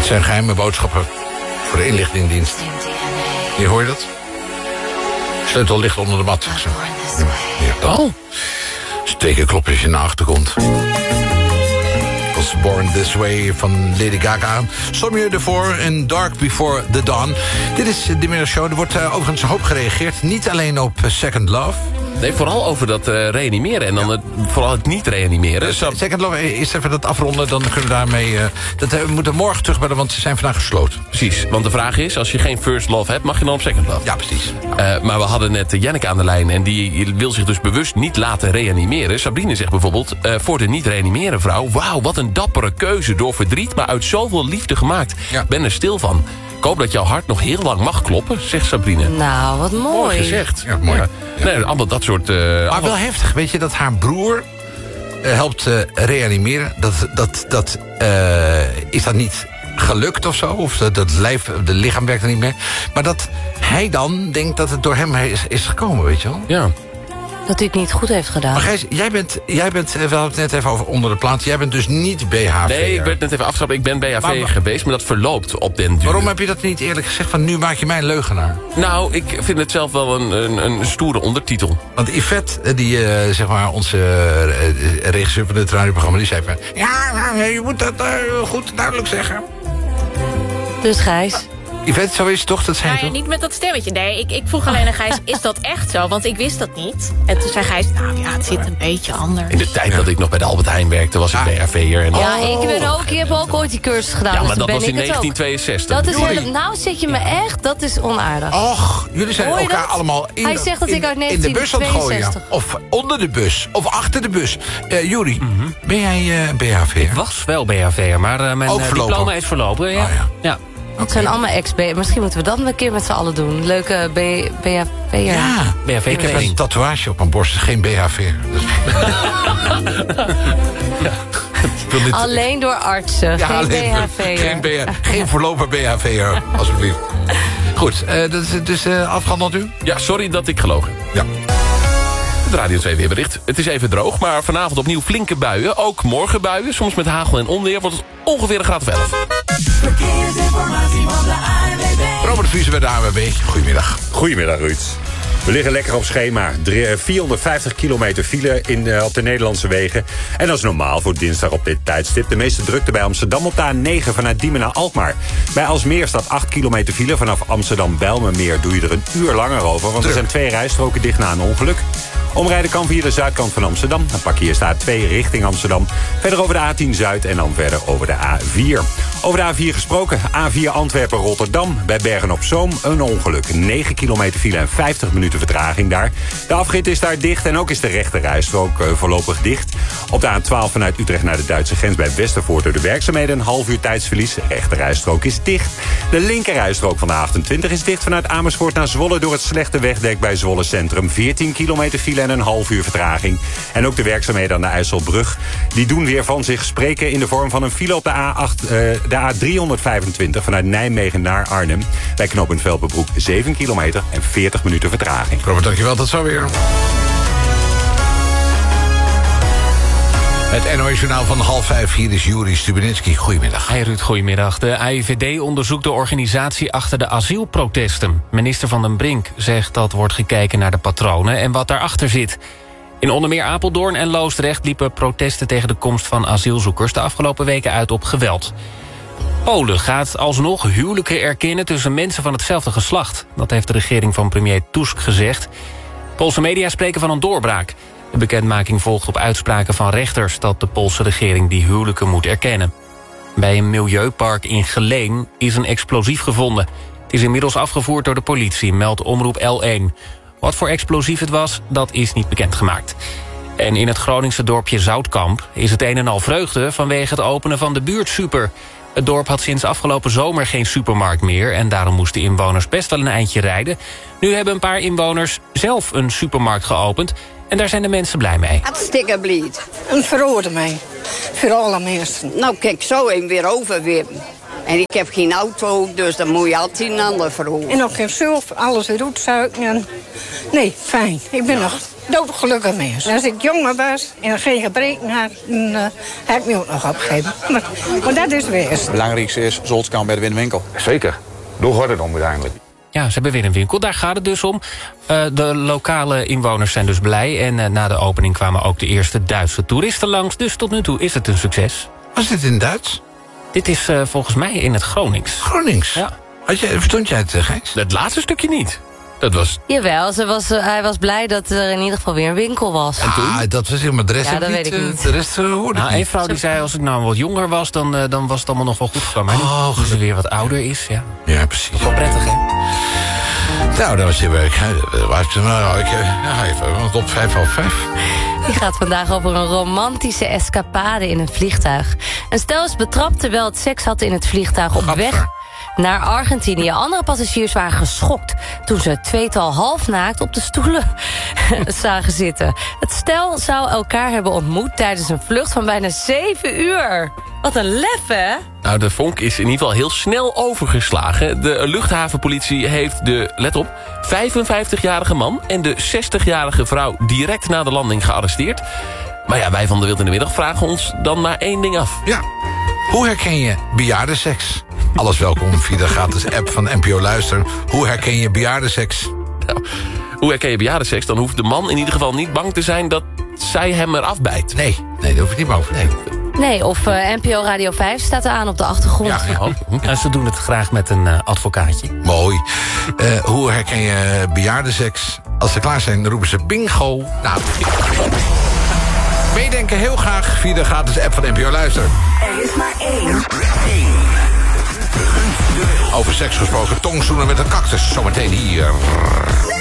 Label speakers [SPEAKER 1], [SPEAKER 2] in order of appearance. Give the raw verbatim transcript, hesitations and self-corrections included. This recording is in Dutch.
[SPEAKER 1] Het zijn geheime boodschappen voor de inlichtingendienst. Hier hoor je dat? Sleutel ligt onder de mat. Ja,
[SPEAKER 2] Oh.
[SPEAKER 1] Stekenklopjes in de achtergrond. Was Born This Way van Lady Gaga. Sommieu ervoor en Dark Before the Dawn. Dit is de middagshow. Er wordt uh, overigens een hoop gereageerd. Niet alleen op uh, Second Love.
[SPEAKER 2] Nee, vooral over dat uh, reanimeren. En dan het, vooral het niet reanimeren.
[SPEAKER 1] Dus, Second Love, eerst even dat afronden. Dan kunnen we daarmee... Uh, dat, uh, we moeten morgen terugbellen, want ze zijn vandaag gesloten.
[SPEAKER 2] Precies, want de vraag is... als je geen First Love hebt, mag je dan op Second Love?
[SPEAKER 1] Ja, precies.
[SPEAKER 2] Uh, maar we hadden net Janneke aan de lijn... en die wil zich dus bewust niet laten reanimeren. Sabrine zegt bijvoorbeeld... Uh, voor de niet reanimeren vrouw... wauw, wat een dappere keuze door verdriet... maar uit zoveel liefde gemaakt.
[SPEAKER 1] Ja.
[SPEAKER 2] Ben er stil van. Ik hoop dat jouw hart nog heel lang mag kloppen, zegt Sabrine.
[SPEAKER 3] Nou, wat mooi.
[SPEAKER 2] Mooi gezegd.
[SPEAKER 1] Ja, mooi.
[SPEAKER 2] Ja.
[SPEAKER 1] Ja.
[SPEAKER 2] Nee, allemaal dat soort... Uh,
[SPEAKER 1] Maar
[SPEAKER 2] allemaal...
[SPEAKER 1] wel heftig, weet je, dat haar broer uh, helpt uh, reanimeren. Dat, dat, dat, uh, is dat niet gelukt of zo? Of dat, dat lijf, de lichaam werkt er niet meer. Maar dat hij dan denkt dat het door hem is, is gekomen, weet je wel?
[SPEAKER 2] Ja.
[SPEAKER 3] Dat hij het niet goed heeft gedaan.
[SPEAKER 1] Maar Gijs, jij bent, jij bent, we hadden het net even over onder de plaat. Jij bent dus niet B H V.
[SPEAKER 2] Nee, ik werd net even afgestraft. Ik ben B H V
[SPEAKER 1] Maar- maar-
[SPEAKER 2] geweest, maar dat verloopt op den duur.
[SPEAKER 1] Waarom heb je dat niet eerlijk gezegd? Van nu maak je mij een leugenaar.
[SPEAKER 2] Nou, ik vind het zelf wel een, een, een stoere ondertitel.
[SPEAKER 1] Want Yvette, die, uh, zeg maar, onze uh, regisseur van het radioprogramma, die zei van... Ja, je moet dat uh, goed duidelijk zeggen.
[SPEAKER 3] Dus Gijs.
[SPEAKER 1] Yvette, zo is het toch? Dat zei
[SPEAKER 4] Nou
[SPEAKER 1] je
[SPEAKER 4] ja,
[SPEAKER 1] toch?
[SPEAKER 4] niet met dat stemmetje. Nee, ik, ik vroeg alleen aan Gijs, is dat echt zo? Want ik wist dat niet. En toen zei Gijs, nou ja, het zit een beetje anders.
[SPEAKER 2] In de tijd dat ik nog bij de Albert Heijn werkte, was ik
[SPEAKER 1] Ah.
[SPEAKER 2] B H V'er. En
[SPEAKER 3] Ja, ik ben ook, ik heb ook ooit die cursus gedaan.
[SPEAKER 2] Ja,
[SPEAKER 3] dus
[SPEAKER 2] maar
[SPEAKER 3] dan
[SPEAKER 2] dat
[SPEAKER 3] ben
[SPEAKER 2] was in
[SPEAKER 3] ik het ook.
[SPEAKER 2] negentien tweeënzestig.
[SPEAKER 3] Dat is
[SPEAKER 1] Joeri.
[SPEAKER 3] helemaal, nou zit je me echt, dat is onaardig.
[SPEAKER 1] Och, jullie zijn
[SPEAKER 3] Hoor je
[SPEAKER 1] elkaar
[SPEAKER 3] dat?
[SPEAKER 1] allemaal in,
[SPEAKER 3] Hij zegt dat
[SPEAKER 1] in,
[SPEAKER 3] ik uit
[SPEAKER 1] in de bus aan het gooien.
[SPEAKER 3] negentien tweeënzestig.
[SPEAKER 1] Of onder de bus. Of achter de bus. Uh, Juri, ben jij uh, B H V?
[SPEAKER 5] Ik was wel B H V'er, maar uh, mijn
[SPEAKER 1] Ook
[SPEAKER 5] uh,
[SPEAKER 1] verlopen?
[SPEAKER 5] diploma is verlopen. Ja.
[SPEAKER 1] Oh, ja.
[SPEAKER 5] Ja.
[SPEAKER 3] Het zijn allemaal ex-B. Misschien moeten we dat een keer met z'n allen doen. Leuke B H V'er.
[SPEAKER 1] Ja.
[SPEAKER 5] B H V
[SPEAKER 1] Ik heb een
[SPEAKER 5] training.
[SPEAKER 1] tatoeage op mijn borst. Geen B H V. Dus... Ik wil niet-
[SPEAKER 3] Alleen door artsen.
[SPEAKER 1] Ja,
[SPEAKER 3] geen
[SPEAKER 1] alleen-
[SPEAKER 3] B H V'er.
[SPEAKER 1] Geen, B H geen voorlopig B H V'er, alsjeblieft. Goed, uh, dat is dus uh, afgehandeld nu?
[SPEAKER 2] Ja, sorry dat ik gelogen heb.
[SPEAKER 1] Ja.
[SPEAKER 2] Het Radio twee weerbericht. Het is even droog, maar vanavond opnieuw flinke buien. Ook morgen buien, soms met hagel en onweer. Wordt het ongeveer een graad of elf.
[SPEAKER 6] Verkeersinformatie van de A N W B.
[SPEAKER 1] Robert Vries bij de A N W B. Goedemiddag.
[SPEAKER 7] Goedemiddag, Ruud. We liggen lekker op schema. Drie- vierhonderdvijftig kilometer file in, uh, op de Nederlandse wegen. En dat is normaal voor dinsdag op dit tijdstip. De meeste drukte bij Amsterdam op de A negen vanuit Diemen naar Alkmaar. Bij Alsmeer staat acht kilometer file. Vanaf Amsterdam-Bijlmermeer doe je er een uur langer over. Want er zijn twee rijstroken dicht na een ongeluk. Omrijden kan via de zuidkant van Amsterdam. Dan pak je eerst de A twee richting Amsterdam. Verder over de A tien Zuid en dan verder over de A vier. Over de A vier gesproken. A vier Antwerpen-Rotterdam. Bij Bergen-op-Zoom een ongeluk. negen kilometer file en vijftig minuten vertraging daar. De afrit is daar dicht en ook is de rechte rijstrook uh, voorlopig dicht. Op de A twaalf vanuit Utrecht naar de Duitse grens bij Westervoort door de werkzaamheden. Een half uur tijdsverlies. De rechte rijstrook is dicht. De linker rijstrook van de A achtentwintig is dicht vanuit Amersfoort naar Zwolle door het slechte wegdek bij Zwolle Centrum. veertien kilometer file en een half uur vertraging. En ook de werkzaamheden aan de IJsselbrug. Die doen weer van zich spreken in de vorm van een file op de, A acht, uh, de A driehonderdvijfentwintig vanuit Nijmegen naar Arnhem. Bij knooppunt Velpenbroek zeven kilometer en veertig minuten vertraging.
[SPEAKER 1] Robert, dankjewel. Tot zo weer. Het N O S-journaal van half vijf. Hier is Juri Stubenitski. Goedemiddag.
[SPEAKER 5] Hey Ruud, goedemiddag. De A I V D onderzoekt de organisatie achter de asielprotesten. Minister Van den Brink zegt dat wordt gekeken naar de patronen en wat daarachter zit. In onder meer Apeldoorn en Loosdrecht liepen protesten tegen de komst van asielzoekers de afgelopen weken uit op geweld. Polen gaat alsnog huwelijken erkennen tussen mensen van hetzelfde geslacht. Dat heeft de regering van premier Tusk gezegd. Poolse media spreken van een doorbraak. De bekendmaking volgt op uitspraken van rechters dat de Poolse regering die huwelijken moet erkennen. Bij een milieupark in Geleen is een explosief gevonden. Het is inmiddels afgevoerd door de politie, meldt Omroep L één. Wat voor explosief het was, dat is niet bekendgemaakt. En in het Groningse dorpje Zoutkamp is het een en al vreugde vanwege het openen van de buurtsuper. Het dorp had sinds afgelopen zomer geen supermarkt meer en daarom moesten inwoners best wel een eindje rijden. Nu hebben een paar inwoners zelf een supermarkt geopend en daar zijn de mensen blij mee.
[SPEAKER 8] Hartstikke blij.
[SPEAKER 9] Een verhoorde mij. Voor alle mensen.
[SPEAKER 8] Nou, kijk, zo een weer overwippen. En ik heb geen auto, dus dan moet je altijd een ander verhoren.
[SPEAKER 9] En ook heb zelf alles weer uitzuiken. En... Nee, fijn. Ik ben nog doodgelukkig mens. En als ik jonger was en geen gebreken had, dan uh, had ik me ook nog opgegeven. Maar, maar dat is weer.
[SPEAKER 10] Het belangrijkste is, Zoltkamp bij de winkel.
[SPEAKER 11] Zeker. Daar gaat het om uiteindelijk.
[SPEAKER 5] Ja, ze hebben weer een winkel. Daar gaat het dus om. Uh, de lokale inwoners zijn dus blij. En uh, na de opening kwamen ook de eerste Duitse toeristen langs. Dus tot nu toe is het een succes.
[SPEAKER 1] Was dit in Duits?
[SPEAKER 5] Dit is uh, volgens mij in het Gronings.
[SPEAKER 1] Gronings?
[SPEAKER 5] Ja.
[SPEAKER 1] Had je, verstond jij het, uh, Gijs?
[SPEAKER 2] Het laatste stukje niet. Dat was...
[SPEAKER 3] Jawel, ze was, uh, hij was blij dat er in ieder geval weer een winkel was.
[SPEAKER 1] En toen? Ah, dat was helemaal de rest.
[SPEAKER 3] Ja, dat
[SPEAKER 1] niet,
[SPEAKER 3] weet ik niet.
[SPEAKER 1] De rest uh, hoorde
[SPEAKER 5] nou,
[SPEAKER 1] ik
[SPEAKER 5] een vrouw die zei, als ik nou wat jonger was, dan, uh, dan was het allemaal nog wel goed gekomen.
[SPEAKER 1] Oh,
[SPEAKER 5] als ze weer wat ouder is, ja.
[SPEAKER 1] Ja, precies.
[SPEAKER 5] Wel prettig, hè?
[SPEAKER 1] Nou, dat was je werk. Nou, ik ga even op vijf half vijf.
[SPEAKER 3] Die gaat vandaag over een romantische escapade in een vliegtuig. Een stel is betrapt terwijl het seks had in het vliegtuig op weg naar Argentinië. Andere passagiers waren geschokt toen ze het tweetal halfnaakt op de stoelen zagen zitten. Het stel zou elkaar hebben ontmoet tijdens een vlucht van bijna zeven uur. Wat een lef, hè?
[SPEAKER 2] Nou, de vonk is in ieder geval heel snel overgeslagen. De luchthavenpolitie heeft de, let op, vijfenvijftigjarige man en de zestigjarige vrouw direct na de landing gearresteerd. Maar ja, wij van de Wild in de Middag vragen ons dan maar één ding af.
[SPEAKER 1] Ja, hoe herken je bejaardenseks? Alles welkom via de gratis app van N P O Luister. Hoe herken je bejaardenseks?
[SPEAKER 2] Nou, hoe herken je bejaardenseks? Dan hoeft de man in ieder geval niet bang te zijn dat zij hem eraf bijt.
[SPEAKER 1] Nee, nee, daar hoef je niet bang voor. Nee.
[SPEAKER 3] Nee, of uh, N P O Radio vijf staat er aan op de achtergrond.
[SPEAKER 1] Ja, ja.
[SPEAKER 5] En ze doen het graag met een uh, advocaatje.
[SPEAKER 1] Mooi. Uh, hoe herken je bejaardenseks? Als ze klaar zijn, dan roepen ze bingo. Nou, meedenken heel graag via de gratis app van N P O Luister.
[SPEAKER 6] Er is maar één.
[SPEAKER 1] Over seks gesproken, tongzoenen met een cactus. Zometeen hier.